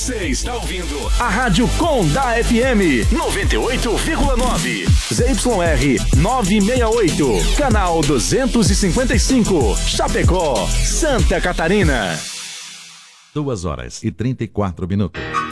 Você está ouvindo a Rádio Condá FM 98,9. ZYR 968. Canal 255. Chapecó, Santa Catarina. 2 horas e 34 minutos.